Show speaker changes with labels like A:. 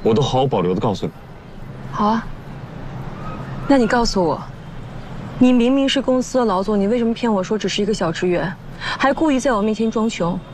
A: 我都毫无保留的告诉你。
B: 好啊，那你告诉我，你明明是公司的老总，你为什么骗我说只是一个小职员，还故意在我面前装穷，